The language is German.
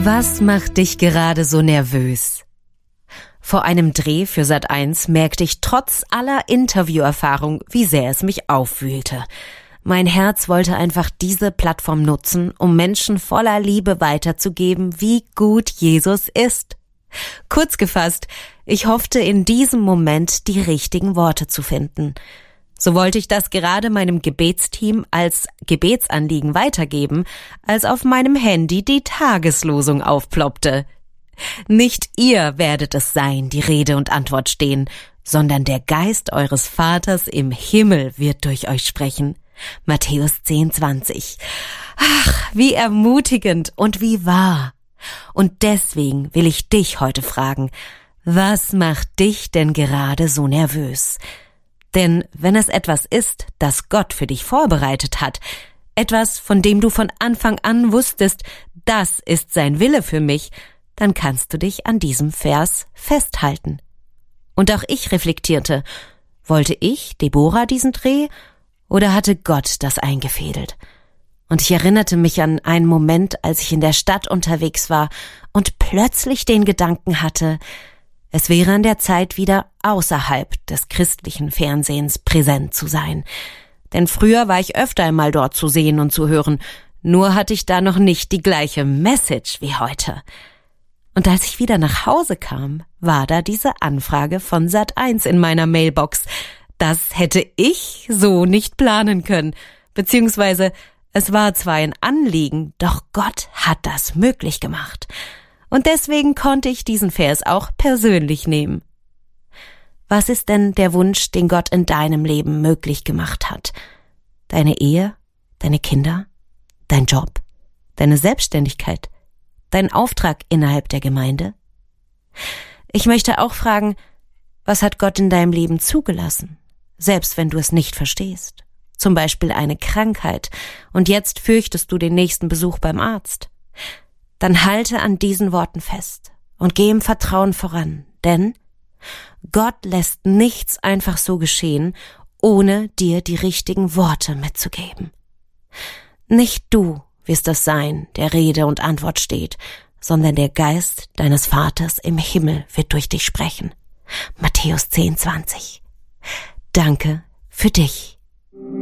Was macht dich gerade so nervös? Vor einem Dreh für Sat.1 merkte ich trotz aller Interviewerfahrung, wie sehr es mich aufwühlte. Mein Herz wollte einfach diese Plattform nutzen, um Menschen voller Liebe weiterzugeben, wie gut Jesus ist. Kurz gefasst, ich hoffte in diesem Moment die richtigen Worte zu finden. So wollte ich das gerade meinem Gebetsteam als Gebetsanliegen weitergeben, als auf meinem Handy die Tageslosung aufploppte. Nicht ihr werdet es sein, die Rede und Antwort stehen, sondern der Geist eures Vaters im Himmel wird durch euch sprechen. Matthäus 10,20. Ach, wie ermutigend und wie wahr. Und deswegen will ich dich heute fragen, was macht dich denn gerade so nervös? Denn wenn es etwas ist, das Gott für dich vorbereitet hat, etwas, von dem du von Anfang an wusstest, das ist sein Wille für mich, dann kannst du dich an diesem Vers festhalten. Und auch ich reflektierte, wollte ich, Deborah, diesen Dreh, oder hatte Gott das eingefädelt? Und ich erinnerte mich an einen Moment, als ich in der Stadt unterwegs war und plötzlich den Gedanken hatte, es wäre an der Zeit, wieder außerhalb des christlichen Fernsehens präsent zu sein. Denn früher war ich öfter einmal dort zu sehen und zu hören, nur hatte ich da noch nicht die gleiche Message wie heute. Und als ich wieder nach Hause kam, war da diese Anfrage von Sat.1 in meiner Mailbox. Das hätte ich so nicht planen können, beziehungsweise es war zwar ein Anliegen, doch Gott hat das möglich gemacht. Und deswegen konnte ich diesen Vers auch persönlich nehmen. Was ist denn der Wunsch, den Gott in deinem Leben möglich gemacht hat? Deine Ehe, deine Kinder, dein Job, deine Selbstständigkeit, dein Auftrag innerhalb der Gemeinde? Ich möchte auch fragen, was hat Gott in deinem Leben zugelassen, selbst wenn du es nicht verstehst? Zum Beispiel eine Krankheit und jetzt fürchtest du den nächsten Besuch beim Arzt. Dann halte an diesen Worten fest und geh im Vertrauen voran, denn Gott lässt nichts einfach so geschehen, ohne dir die richtigen Worte mitzugeben. Nicht du wirst es sein, der Rede und Antwort steht, sondern der Geist deines Vaters im Himmel wird durch dich sprechen. Matthäus 10,20. Danke für dich.